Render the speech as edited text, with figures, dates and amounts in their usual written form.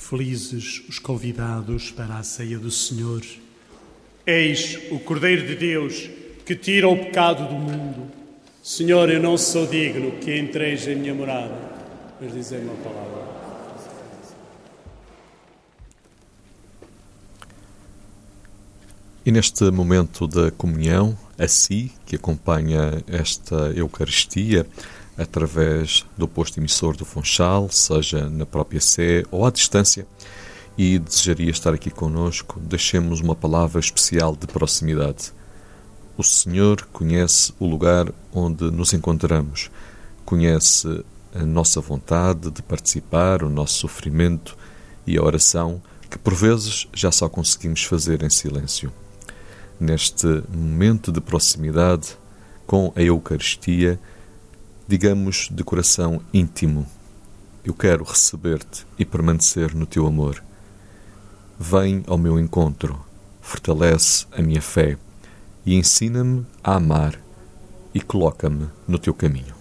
Felizes os convidados para a ceia do Senhor. Eis o Cordeiro de Deus que tira o pecado do mundo. Senhor, eu não sou digno que entreis em minha morada, mas dizei uma palavra. E neste momento da comunhão, a si, que acompanha esta Eucaristia através do posto emissor do Funchal, seja na própria Sé ou à distância, e desejaria estar aqui connosco, deixemos uma palavra especial de proximidade. O Senhor conhece o lugar onde nos encontramos, conhece a nossa vontade de participar, o nosso sofrimento e a oração, que por vezes já só conseguimos fazer em silêncio. Neste momento de proximidade com a Eucaristia, digamos de coração íntimo: eu quero receber-te e permanecer no teu amor. Vem ao meu encontro, fortalece a minha fé e ensina-me a amar e coloca-me no teu caminho.